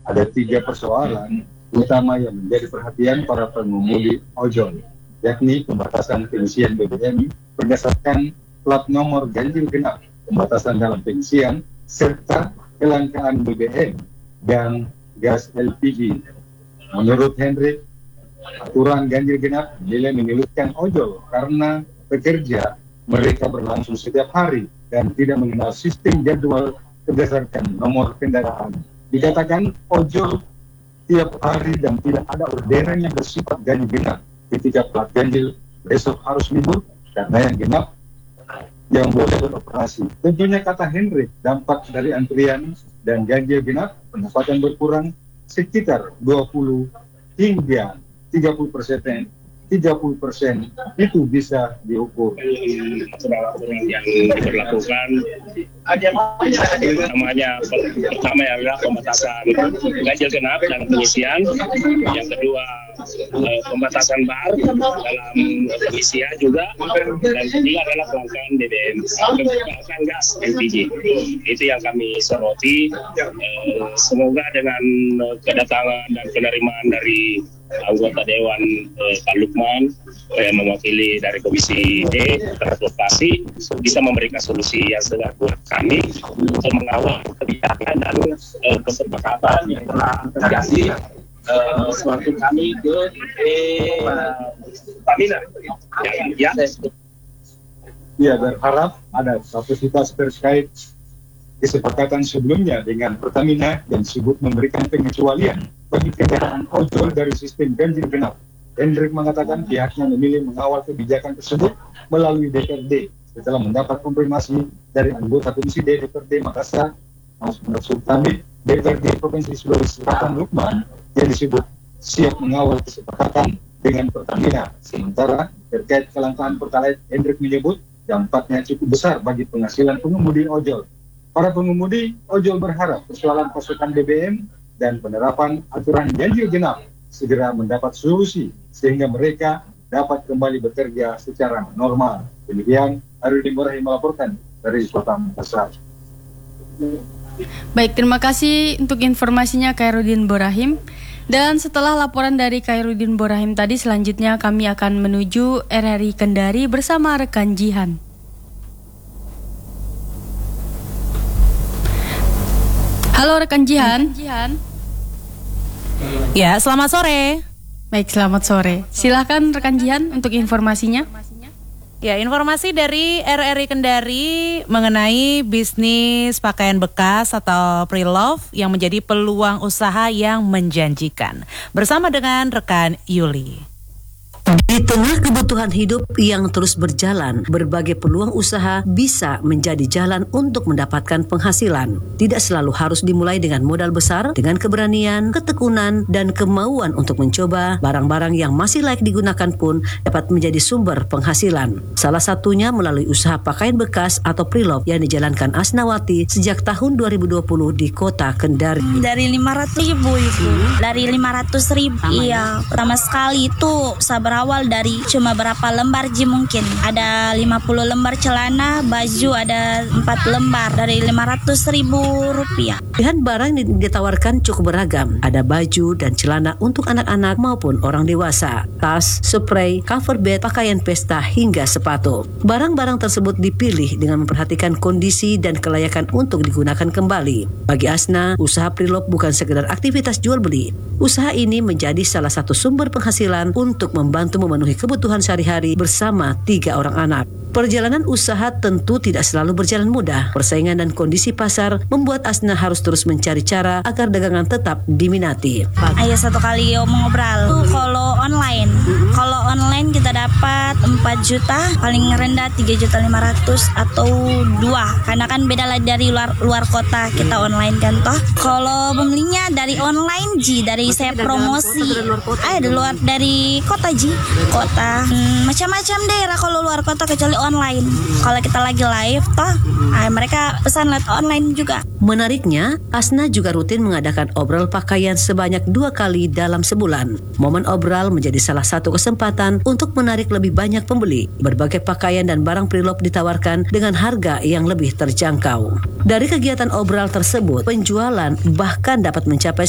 ada 3 persoalan utama yang menjadi perhatian para pengemudi ojol, yakni pembatasan pengisian BBM berdasarkan plat nomor ganjil genap, pembatasan dalam pengisian, serta kelangkaan BBM dan gas LPG. Menurut Hendrik, aturan ganjil genap dinilai menyulitkan ojol karena pekerja mereka berlangsung setiap hari dan tidak mengenal sistem jadwal berdasarkan nomor kendaraan. Dikatakan ojol tiap hari dan tidak ada orderan yang bersifat ganjil genap. Ketika plat ganjil besok harus libur karena yang genap yang boleh beroperasi. Tentunya kata Hendrik, dampak dari antrian dan ganjil genap pendapatan berkurang sekitar 20 hingga 30%. 30% itu bisa diukur. Aturan-aturan yang diberlakukan pertama adalah pembatasan ganjil genap dan pengisian, yang kedua pembatasan bar dalam pengisian juga, dan ketiga adalah kelangkaan BBM, kelangkaan gas LPG. Itu yang kami soroti. Semoga dengan kedatangan dan penerimaan dari anggota Dewan Pak Lukman yang mewakili dari Komisi D Transportasi bisa memberikan solusi yang sangat buat kami untuk mengawal kebijakan dan kesepakatan yang telah terjadi sewaktu kami ke Pertamina. Ya, berharap ada kapasitas terkait kesepakatan sebelumnya dengan Pertamina dan disebut memberikan pengecualian bagi kendaraan ojol dari sistem ganjil genap. Hendrik mengatakan pihaknya memilih mengawal kebijakan tersebut melalui DPRD setelah mendapat konfirmasi dari anggota Komisi D DPRD Makassar, Maksud kami DPRD Provinsi Sulawesi Selatan Lukman, yang disebut siap mengawal kesepakatan dengan Pertamina. Sementara terkait kelangkaan Pertalite, Hendrik menyebut dampaknya cukup besar bagi penghasilan pengemudi ojol. Para pengemudi ojol berharap persoalan pasokan BBM dan penerapan aturan ganjil genap segera mendapat solusi sehingga mereka dapat kembali bekerja secara normal. Demikian Arudin Borahim melaporkan dari Kota Makassar. Baik, terima kasih untuk informasinya Khairuddin Borahim. Dan setelah laporan dari Khairuddin Borahim tadi, selanjutnya kami akan menuju RRI Kendari bersama rekan Jihan. Halo rekan Jihan. Ya, selamat sore. Baik, selamat sore. Silakan rekan Jihan untuk informasinya. Ya, informasi dari RRI Kendari mengenai bisnis pakaian bekas atau pre-love yang menjadi peluang usaha yang menjanjikan. Bersama dengan rekan Yuli. Di tengah kebutuhan hidup yang terus berjalan, berbagai peluang usaha bisa menjadi jalan untuk mendapatkan penghasilan. Tidak selalu harus dimulai dengan modal besar, dengan keberanian, ketekunan, dan kemauan untuk mencoba. Barang-barang yang masih layak digunakan pun dapat menjadi sumber penghasilan. Salah satunya melalui usaha pakaian bekas atau pre-love yang dijalankan Asnawati sejak tahun 2020 di Kota Kendari. Dari 500.000 itu, dari 500.000, iya. Pertama sekali itu berawal dari cuma berapa lembar mungkin. Ada 50 lembar celana, baju ada 4 lembar dari 500.000 rupiah. Pilihan barang yang ditawarkan cukup beragam. Ada baju dan celana untuk anak-anak maupun orang dewasa, tas, spray, cover bed, pakaian pesta hingga sepatu. Barang-barang tersebut dipilih dengan memperhatikan kondisi dan kelayakan untuk digunakan kembali. Bagi Asna, usaha pre-love bukan sekedar aktivitas jual beli. Usaha ini menjadi salah satu sumber penghasilan untuk membantu memenuhi kebutuhan sehari-hari bersama 3 orang anak. Perjalanan usaha tentu tidak selalu berjalan mudah. Persaingan dan kondisi pasar membuat Asna harus terus mencari cara agar dagangan tetap diminati. Ayo satu kali mengobrol. Kalau online kita dapat 4 juta, paling rendah 3.500.000 atau 2. Karena kan beda lah dari luar kota kita online kan toh. Kalau pembelinya dari online dari saya promosi. Luar dari kota kota. Macam-macam daerah kalau luar kota kecuali online. Kalau kita lagi live toh, mereka pesan lewat online juga. Menariknya, Asna juga rutin mengadakan obrol pakaian sebanyak 2 kali dalam sebulan. Momen obrol menjadi salah satu kesempatan untuk menarik lebih banyak pembeli. Berbagai pakaian dan barang pre-love ditawarkan dengan harga yang lebih terjangkau. Dari kegiatan obrol tersebut, penjualan bahkan dapat mencapai